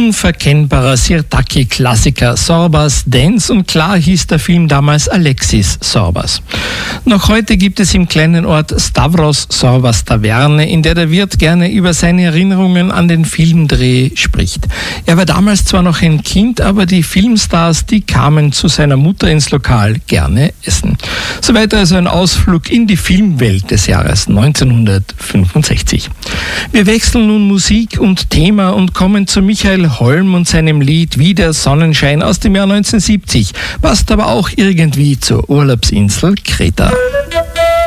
unverkennbarer Sirtaki-Klassiker Sorbas Dance und klar hieß der Film damals Alexis Sorbas. Noch heute gibt es im kleinen Ort Stavros Sorbas Taverne, in der der Wirt gerne über seine Erinnerungen an den Filmdreh spricht. Er war damals zwar noch ein Kind, aber die Filmstars, die kamen zu seiner Mutter ins Lokal gerne essen. Soweit also ein Ausflug in die Filmwelt des Jahres 1965. Wir wechseln nun Musik und Thema und kommen zu Michael Holm und seinem Lied Wie der Sonnenschein aus dem Jahr 1970, passt aber auch irgendwie zur Urlaubsinsel Kreta.